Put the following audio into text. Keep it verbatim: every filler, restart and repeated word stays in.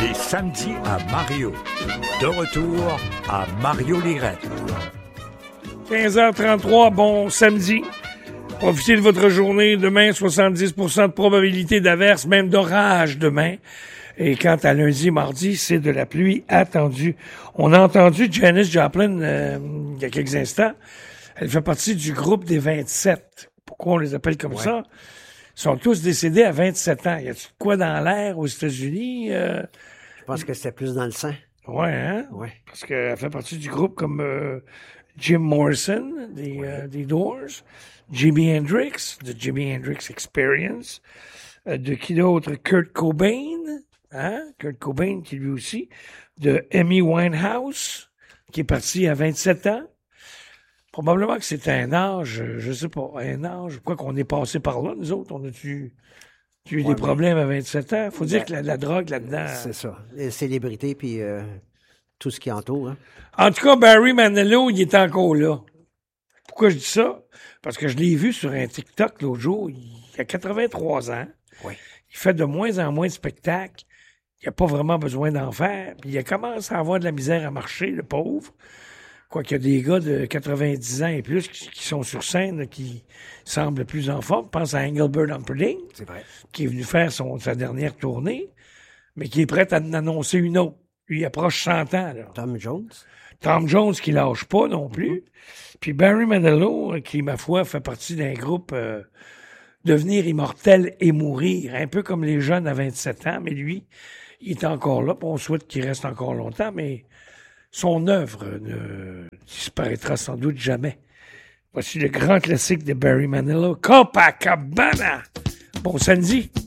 Les samedis à Mario. De retour à Mario Lirette. quinze heures trente-trois, bon samedi. Profitez de votre journée. Demain, soixante-dix pour cent de probabilité d'averse, même d'orage demain. Et quant à lundi, mardi, c'est de la pluie attendue. On a entendu Janis Joplin euh, il y a quelques instants. Elle fait partie du groupe des vingt-sept. Pourquoi on les appelle comme ouais. ça? Ils sont tous décédés à vingt-sept ans. Y a-tu de quoi dans l'air aux États-Unis? Euh... Je pense que c'était plus dans le sang. Ouais, hein? Ouais. Parce qu'elle fait partie du groupe comme euh, Jim Morrison, des, ouais. euh, des Doors, Jimi Hendrix, de Jimi Hendrix Experience, euh, de qui d'autre? Kurt Cobain, hein? Kurt Cobain qui lui aussi, de Amy Winehouse, qui est parti à vingt-sept ans. Probablement que c'est un âge, je sais pas, un âge, quoi qu'on est passé par là, nous autres, on a-tu eu ouais, des problèmes à vingt-sept ans? Faut ben, dire que la, la drogue là-dedans... C'est ça, les célébrités puis euh, tout ce qui entoure. Hein. En tout cas, Barry Manilow, il est encore là. Pourquoi je dis ça? Parce que je l'ai vu sur un TikTok l'autre jour, il a quatre-vingt-trois ans, oui. Il fait de moins en moins de spectacles, il n'a pas vraiment besoin d'en faire, puis il a commencé à avoir de la misère à marcher, le pauvre. Quoi qu'il y a des gars de quatre-vingt-dix ans et plus qui, qui sont sur scène, là, qui semblent plus en forme. Pense à Engelbert Humperdinck, c'est vrai. Qui est venu faire son, sa dernière tournée, mais qui est prêt à en annoncer une autre. Lui, il approche cent ans. Là. Tom Jones. Tom Jones qui lâche pas non plus. Mm-hmm. Puis Barry Manilow, qui, ma foi, fait partie d'un groupe euh, Devenir immortel et mourir, un peu comme les jeunes à vingt-sept ans, mais lui, il est encore là. On souhaite qu'il reste encore longtemps, mais... Son œuvre ne disparaîtra sans doute jamais. Voici le grand classique de Barry Manilow, Copacabana. Bon samedi.